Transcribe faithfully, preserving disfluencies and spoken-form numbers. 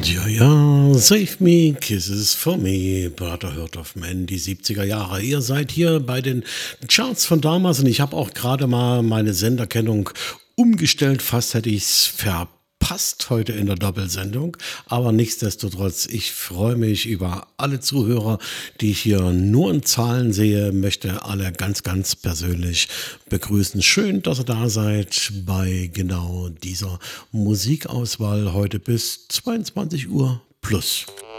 Ja, ja, Save Me, Kisses for Me, Brotherhood of Men, die siebziger Jahre. Ihr seid hier bei den Charts von damals und ich habe auch gerade mal meine Senderkennung umgestellt. Fast hätte ich es verpasst heute in der Doppelsendung. Aber nichtsdestotrotz, ich freue mich über alle Zuhörer, die ich hier nur in Zahlen sehe, möchte alle ganz, ganz persönlich begrüßen. Schön, dass ihr da seid bei genau dieser Musikauswahl heute bis zweiundzwanzig Uhr plus.